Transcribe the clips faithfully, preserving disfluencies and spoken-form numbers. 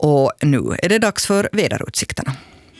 Och nu är det dags för väderutsikterna.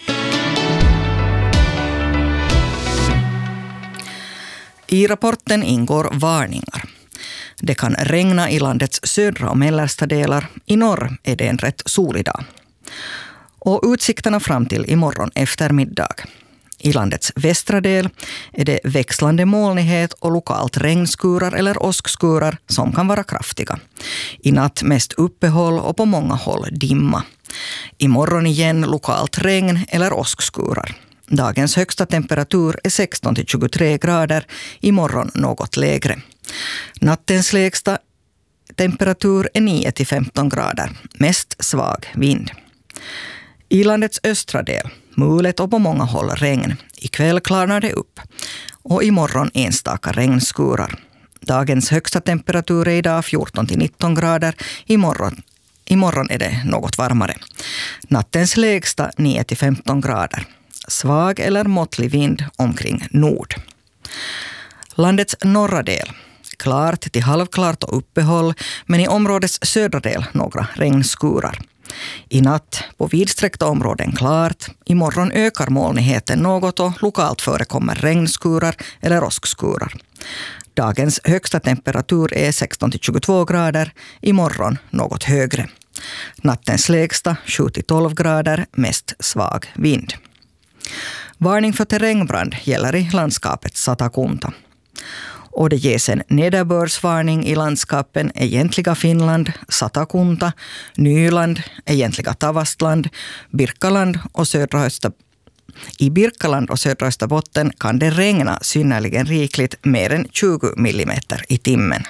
I rapporten ingår varningar. Det kan regna i landets södra och mellersta delar. I norr är det en rätt solig dag. Och utsikterna fram till imorgon eftermiddag. I landets västra del är det växlande molnighet och lokalt regnskurar eller åskskurar som kan vara kraftiga. I natt mest uppehåll och på många håll dimma. Imorgon igen lokalt regn eller åskskurar. Dagens högsta temperatur är sexton till tjugotre grader, imorgon något lägre. Nattens lägsta temperatur är nio till femton grader, mest svag vind. I landets östra del, mulet och på många håll regn. Ikväll klarnar det upp. Och imorgon enstaka regnskurar. Dagens högsta temperatur är idag fjorton till nitton grader, imorgon, imorgon är det något varmare. Nattens lägsta nio till femton grader. Svag eller måttlig vind omkring nord. Landets norra del. Klart till halvklart och uppehåll, men i områdets södra del några regnskurar. I natt på vidsträckta områden klart. Imorgon ökar molnigheten något och lokalt förekommer regnskurar eller åskskurar. Dagens högsta temperatur är sexton till tjugotvå grader, imorgon något högre. Nattens lägsta sju till tolv grader, mest svag vind. Varning för terrängbrand gäller i landskapet Satakunta. Och det ges en nederbördsvarning i landskapen Egentliga Finland, Satakunta, Nyland, Egentliga Tavastland, Birkaland och södra Östa. I Birkaland och södra Österbotten kan det regna synnerligen rikligt, mer än tjugo millimeter i timmen.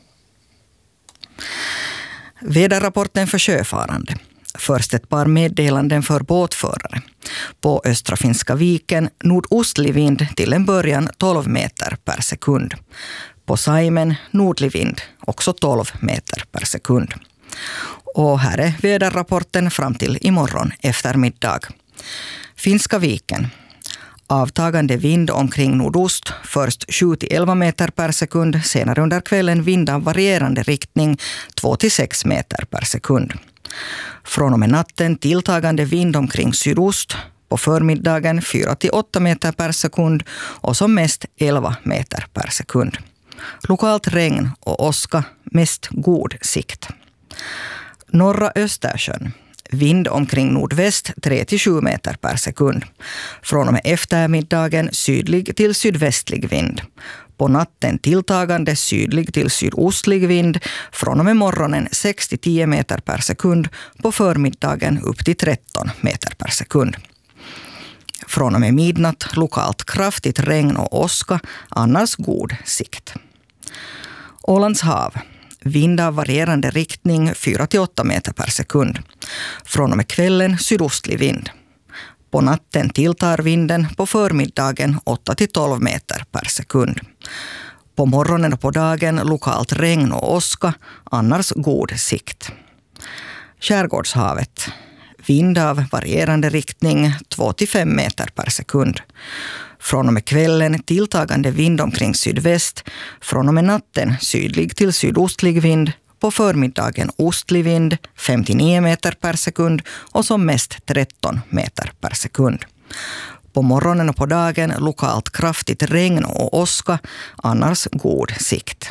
Väderrapporten för sjöfarande. Först ett par meddelanden för båtförare. På östra Finska viken nordostlig vind till en början tolv meter per sekund. På Saimen nordlig vind också tolv meter per sekund. Och här är väderrapporten fram till imorgon eftermiddag. Finska viken. Avtagande vind omkring nordost, först sju till elva meter per sekund, senare under kvällen vind av varierande riktning två till sex meter per sekund. Från och med natten tilltagande vind omkring sydost, på förmiddagen fyra till åtta meter per sekund och som mest elva meter per sekund. Lokalt regn och åska, mest god sikt. Norra Östersjön. Vind omkring nordväst tre till sju meter per sekund. Från och med eftermiddagen sydlig till sydvästlig vind. På natten tilltagande sydlig till sydostlig vind. Från och med morgonen sex till tio meter per sekund. På förmiddagen upp till tretton meter per sekund. Från och med midnatt lokalt kraftigt regn och åska, annars god sikt. Ålands hav. Vind av varierande riktning fyra till åtta meter per sekund. Från och med kvällen sydostlig vind. På natten tilltar vinden, på förmiddagen åtta till tolv meter per sekund. På morgonen och på dagen lokalt regn och åska, annars god sikt. Skärgårdshavet. Vind av varierande riktning två till fem meter per sekund. Från och med kvällen tilltagande vind omkring sydväst. Från och med natten sydlig till sydostlig vind. På förmiddagen ostlig vind fem till nio meter per sekund och som mest tretton meter per sekund. På morgonen och på dagen lokalt kraftigt regn och åska, annars god sikt.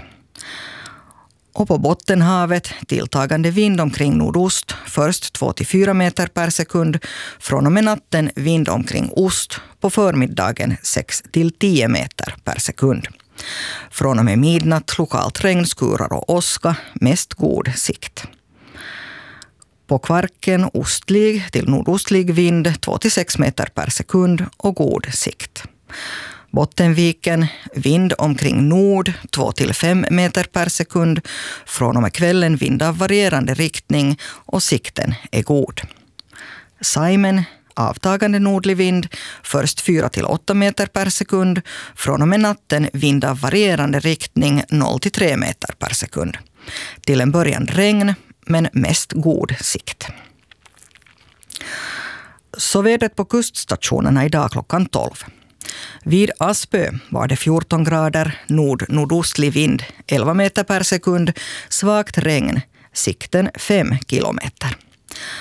Och på Bottenhavet tilltagande vind omkring nordost, först två till fyra meter per sekund. Från och med natten vind omkring ost, på förmiddagen sex till tio meter per sekund. Från och med midnatt lokalt regnskurar och åska, mest god sikt. På Kvarken ostlig till nordostlig vind två till sex meter per sekund och god sikt. Bottenviken, vind omkring nord två till fem meter per sekund. Från och med kvällen vind av varierande riktning och sikten är god. Saimen, avtagande nordlig vind, först fyra till åtta meter per sekund. Från och med natten vind av varierande riktning noll till tre meter per sekund. Till en början regn, men mest god sikt. Så vädret på kuststationerna idag klockan tolv. Vid Aspö var det fjorton grader, nord-nordostlig vind, elva meter per sekund, svagt regn, sikten fem kilometer.